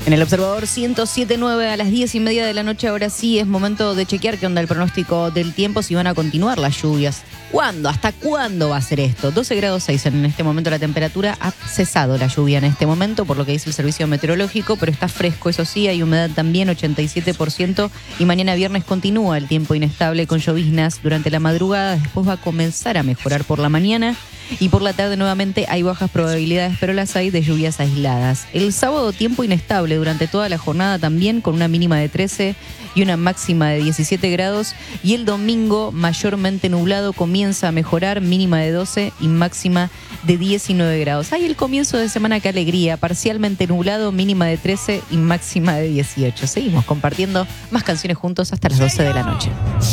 En el Observador 107.9 a las 10:30 de la noche, ahora sí es momento de chequear qué onda el pronóstico del tiempo, si van a continuar las lluvias. ¿Cuándo? ¿Hasta cuándo va a ser esto? 12 grados 6 en este momento la temperatura, ha cesado la lluvia en este momento, por lo que dice el servicio meteorológico, pero está fresco, eso sí, hay humedad también, 87%, y mañana viernes continúa el tiempo inestable con lloviznas durante la madrugada, después va a comenzar a mejorar por la mañana. Y por la tarde nuevamente hay bajas probabilidades, pero las hay de lluvias aisladas. El sábado tiempo inestable durante toda la jornada también, con una mínima de 13 y una máxima de 17 grados. Y el domingo mayormente nublado, comienza a mejorar, mínima de 12 y máxima de 19 grados. Hay el comienzo de semana, qué alegría, parcialmente nublado, mínima de 13 y máxima de 18. Seguimos compartiendo más canciones juntos hasta las 12 de la noche.